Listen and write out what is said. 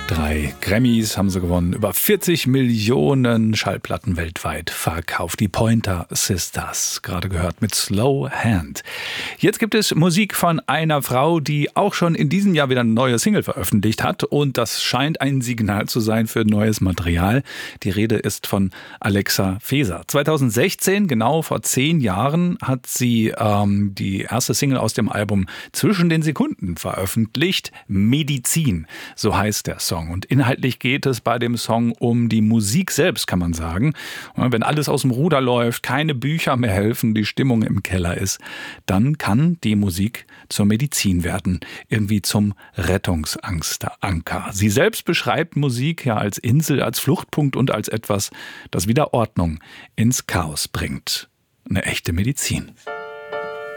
3 Grammys haben sie gewonnen, über 40 Millionen Schallplatten weltweit verkauft. Die Pointer Sisters, gerade gehört mit Slow Hand. Jetzt gibt es Musik von einer Frau, die auch schon in diesem Jahr wieder eine neue Single veröffentlicht hat. Und das scheint ein Signal zu sein für neues Material. Die Rede ist von Alexa Feser. 2016, genau vor 10 Jahren, hat sie die erste Single aus dem Album Zwischen den Sekunden veröffentlicht. Medizin, so heißt der Song. Und inhaltlich geht es bei dem Song um die Musik selbst, kann man sagen. Wenn alles aus dem Ruder läuft, keine Bücher mehr helfen, die Stimmung im Keller ist, dann kann die Musik zur Medizin werden, irgendwie zum Rettungsanker. Sie selbst beschreibt Musik ja als Insel, als Fluchtpunkt und als etwas, das wieder Ordnung ins Chaos bringt. Eine echte Medizin.